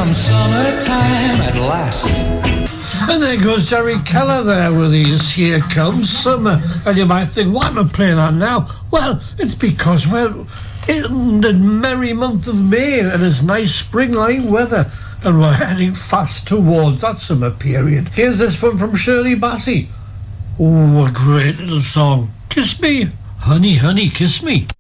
come summertime at last. And there goes Jerry Keller there with his Here Comes Summer. And you might think, why am I playing that now? Well, it's because we're in the merry month of May and it's nice spring-like weather. And we're heading fast towards that summer period. Here's this one from Shirley Bassey. Oh, a great little song. Kiss me, honey, honey, kiss me.